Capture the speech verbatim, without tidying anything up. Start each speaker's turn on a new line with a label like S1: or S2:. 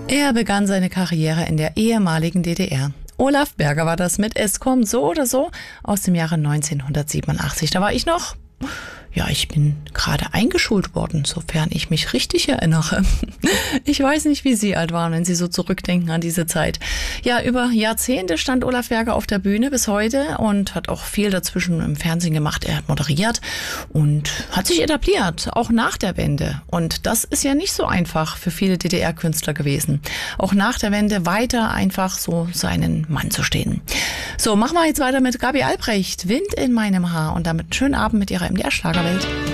S1: Er begann seine Karriere in der ehemaligen D D R. Olaf Berger war das mit Es kommt so oder so aus dem Jahre neunzehnhundertsiebenundachtzig. Da war ich noch, ja, ich bin gerade eingeschult worden, sofern ich mich richtig erinnere. Ich weiß nicht, wie Sie alt waren, wenn Sie so zurückdenken an diese Zeit. Ja, über Jahrzehnte stand Olaf Berger auf der Bühne bis heute und hat auch viel dazwischen im Fernsehen gemacht. Er hat moderiert und hat sich etabliert, auch nach der Wende. Und das ist ja nicht so einfach für viele D D R-Künstler gewesen. Auch nach der Wende weiter einfach so seinen Mann zu stehen. So, machen wir jetzt weiter mit Gabi Albrecht, Wind in meinem Haar und damit einen schönen Abend mit ihrer M D R-Schlagerwelt.